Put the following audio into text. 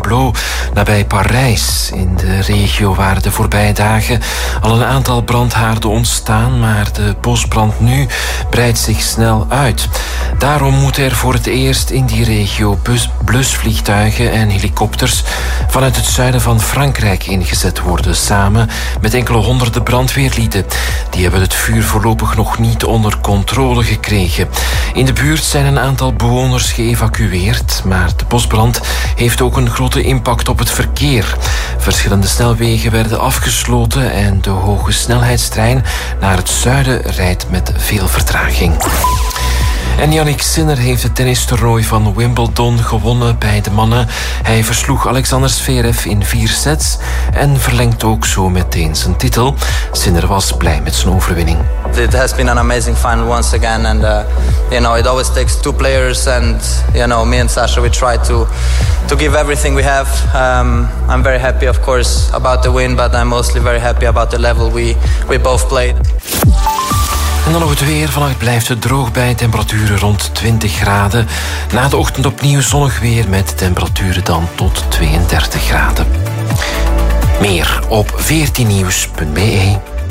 Fontainebleau, nabij Parijs. In de regio waren de voorbije dagen al een aantal brandhaarden ontstaan, maar de bosbrand nu breidt zich snel uit. Daarom moeten er voor het eerst in die regio blusvliegtuigen en helikopters vanuit het zuiden van Frankrijk ingezet worden, samen met enkele honderden brandweerlieden. Die hebben het vuur voorlopig nog niet onder controle gekregen. In de buurt zijn een aantal bewoners geëvacueerd, maar de bosbrand heeft ook een grote impact op het verkeer. Verschillende snelwegen werden afgesloten en de hoge snelheidstrein naar het zuiden rijdt met veel vertraging. En Jannik Sinner heeft het tennistoernooi van Wimbledon gewonnen bij de mannen. Hij versloeg Alexander Zverev in 4 sets en verlengt ook zo meteen zijn titel. Sinner was blij met zijn overwinning. It has been an amazing final once again, and it always takes 2 players, and me and Sasha, we try to give everything we have. I'm very happy, of course, about the win, but I'm mostly very happy about the level we both played. En dan nog het weer. Vannacht blijft het droog bij temperaturen rond 20 graden. Na de ochtend opnieuw zonnig weer met temperaturen dan tot 32 graden. Meer op 14nieuws.be.